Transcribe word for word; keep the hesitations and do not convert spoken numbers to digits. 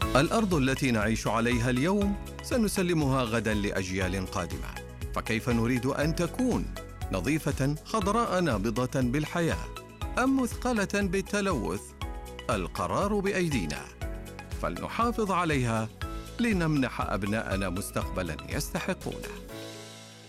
الأرض التي نعيش عليها اليوم سنسلمها غداً لأجيال قادمة، فكيف نريد أن تكون؟ نظيفة خضراء نابضة بالحياة أم مثقلة بالتلوث؟ القرار بأيدينا، فلنحافظ عليها لنمنح أبناءنا مستقبلاً يستحقونه.